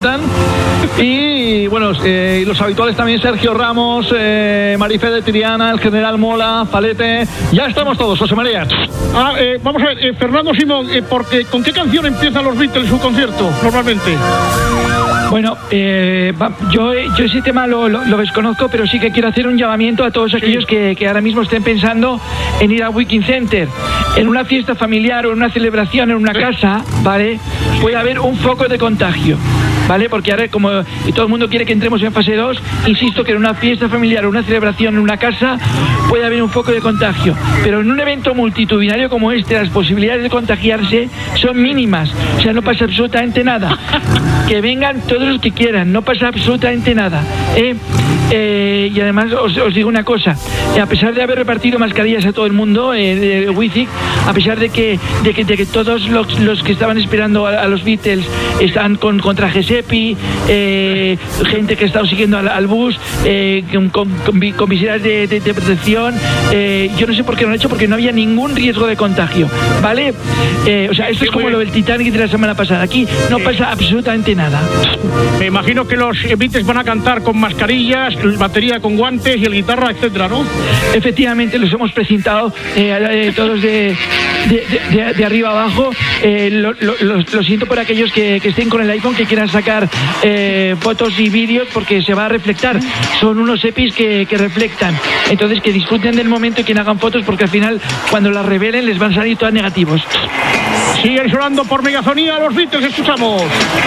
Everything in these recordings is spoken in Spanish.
están. Y bueno, los habituales también, Sergio Ramos, Marifé de Triana, el general Mola, Palete. Ya estamos todos, José María. Vamos a ver, Fernando Simón, porque ¿con qué canción empiezan los Beatles su concierto normalmente? Bueno, yo ese tema lo desconozco, pero sí que quiero hacer un llamamiento a todos aquellos que ahora mismo estén pensando en ir a Wiking Center. En una fiesta familiar o en una celebración en una casa, ¿vale? Puede haber un foco de contagio, ¿vale? Porque ahora, como todo el mundo quiere que entremos en fase 2, insisto que en una fiesta familiar o una celebración en una casa puede haber un foco de contagio. Pero en un evento multitudinario como este, las posibilidades de contagiarse son mínimas. O sea, no pasa absolutamente nada. Que vengan todos los que quieran, no pasa absolutamente nada. Y además os digo una cosa, a pesar de haber repartido mascarillas a todo el mundo, WICIC, a pesar de que todos los que estaban esperando a los Beatles están con trajes EPI, gente que ha estado siguiendo al bus, con viseras de protección, yo no sé por qué no lo han hecho, porque no había ningún riesgo de contagio, ¿vale? O sea, esto es como lo del Titanic de la semana pasada, aquí no pasa absolutamente nada. Me imagino que los Beatles van a cantar con mascarillas, batería con guantes y el guitarra, etcétera, ¿no? Efectivamente, los hemos precintado todos de arriba abajo. Lo siento por aquellos que estén con el iPhone, que quieran sacar fotos y vídeos, porque se va a reflectar. Son unos EPIs que reflectan. Entonces, que disfruten del momento y que hagan fotos, porque al final, cuando las revelen, les van a salir todas negativos. Siguen sonando por megafonía los Beatles, escuchamos.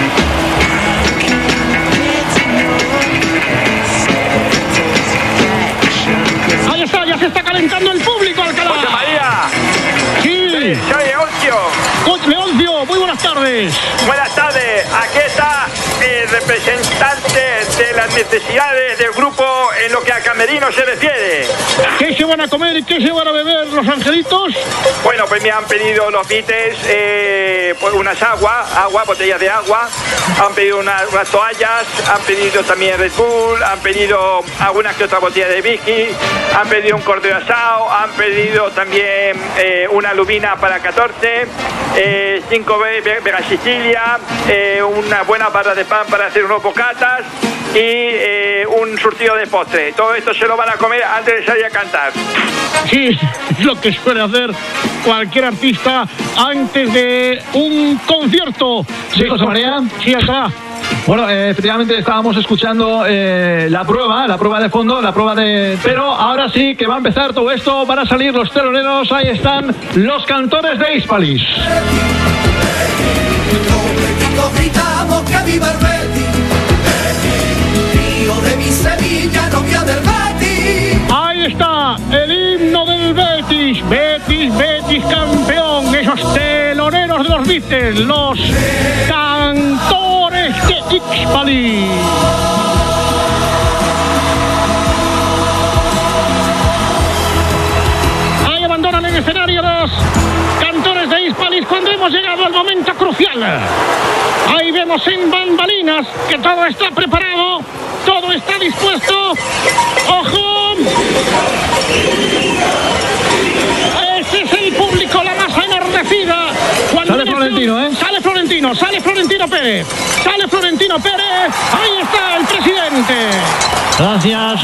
Ahí está, ya se está calentando el público, Alcalá. ¡José María! Sí. Soy Leoncio. Leoncio, muy buenas tardes. Buenas tardes. Aquí está el representante de las necesidades del grupo en lo que a camerino se refiere. ¿Qué se van a comer y qué se van a beber los angelitos? Bueno, pues me han pedido los Beatles pues unas botellas de agua, han pedido unas toallas, han pedido también Red Bull, han pedido algunas que otras botellas de whisky, han pedido un cordero asado, han pedido también una lubina para 14, 5 Vega Sicilia, una buena barra de pan para hacer unos bocatas y un surtido de postre. Todo esto se lo van a comer antes de salir a cantar. Sí, es lo que suele hacer cualquier artista antes de un concierto. Sí, José María. Sí, acá. Bueno, efectivamente estábamos escuchando la prueba de fondo, pero ahora sí que va a empezar todo esto, van a salir los teloneros, ahí están los cantores de Hispalis. Gritamos que viva el Betis, tío de mi Sevilla, novia del Betis. Ahí está el himno del Betis, Betis campeón, esos teloneros de los Beatles, los cantores de Hispalis. Ahí abandonan el escenario los cantores de Hispalis cuando hemos llegado al momento crucial. Ahí vemos en bambalinas que todo está preparado, todo está dispuesto. ¡Ojo! Ese es el público, la masa enardecida. Sale Florentino, ¿eh? Sale Florentino Pérez. Ahí está el presidente. Gracias.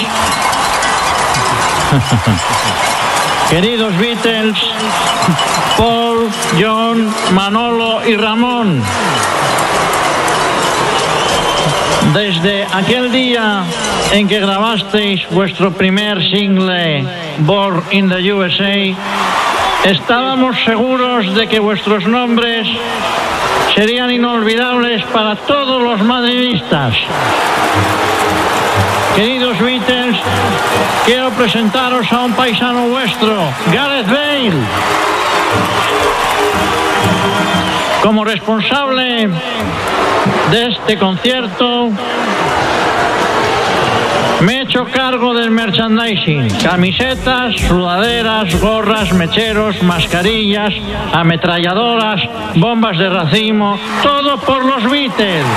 Queridos Beatles, Paul, John, Manolo y Ramón, desde aquel día en que grabasteis vuestro primer single, Born in the USA, estábamos seguros de que vuestros nombres serían inolvidables para todos los madridistas. Queridos Beatles, quiero presentaros a un paisano vuestro, Gareth Bale. Como responsable de este concierto, me he hecho cargo del merchandising: camisetas, sudaderas, gorras, mecheros, mascarillas, ametralladoras, bombas de racimo, todo por los Beatles.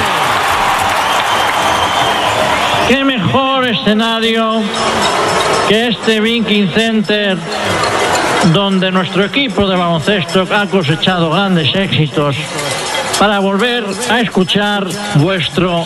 ¿Qué mejor escenario que este Wiking Center, donde nuestro equipo de baloncesto ha cosechado grandes éxitos, para volver a escuchar vuestro